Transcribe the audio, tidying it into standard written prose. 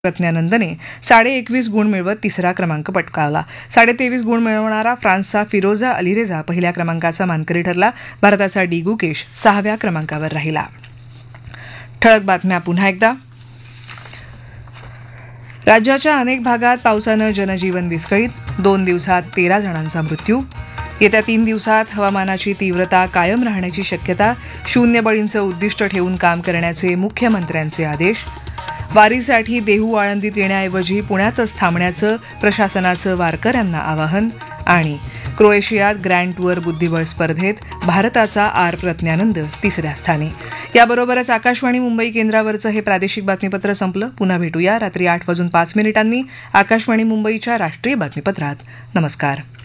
प्रज्ञानंदने 21.5 गुण मिळवत तिसरा क्रमांक पटकावला. 23.5 गुण मिळवणारा फ्रान्सचा फिरोजा अलीरेझा पहिल्या क्रमांकाचा मानकरी ठरला. भारताचा डी गुकेश 6व्या क्रमांकावर राहिला. ठळक बातम्या पुन्हा एकदा. राज्याच्या अनेक भागात पावसानं जनजीवन विस्कळीत. 2 दिवसात 13 जणांचा मृत्यू. येत्या 3 दिवसात हवामानाची तीव्रता कायम राहण्याची शक्यता. 0 बळींचं उद्दिष्ट ठेवून काम करण्याचे मुख्यमंत्र्यांचे आदेश. वारीसाठी देहू आळंदीत येण्याऐवजी पुण्यातच थांबण्याचं प्रशासनाचं वारकऱ्यांना आवाहन. आणि क्रोएशियात ग्रँड टूअर बुद्धिबळ स्पर्धेत भारताचा आर प्रज्ञानंद तिसऱ्या स्थानी. याबरोबरच आकाशवाणी मुंबई केंद्रावरचं हे प्रादेशिक बातमीपत्र संपलं. पुन्हा भेटूया रात्री 8:05 आकाशवाणी मुंबईच्या राष्ट्रीय बातमीपत्रात. नमस्कार.